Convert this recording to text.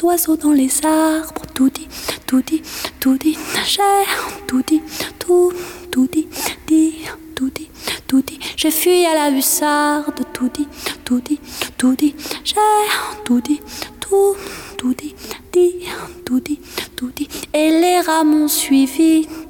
oiseaux dans les arbres. Tout dit, tout dit, tout dit. J'ai tout dit, tout dit, tout dit, tout dit. J'ai fui à la hussarde. Tout dit, tout dit, tout dit. J'ai tout dit, tout dit, tout dit, tout dit. Et les rats m'ont suivi.